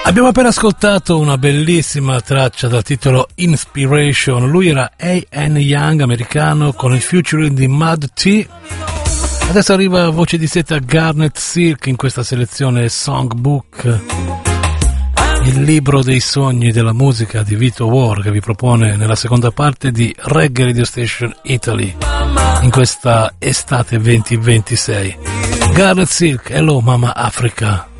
Abbiamo appena ascoltato una bellissima traccia dal titolo Inspiration. Lui era A.N. Young, americano, con il featuring di Mud T. Adesso arriva voce di seta Garnet Silk in questa selezione Songbook, il libro dei sogni della musica di Vito War, che vi propone nella seconda parte di Reggae Radio Station Italy in questa estate 2026. Garnet Silk, Hello Mama Africa.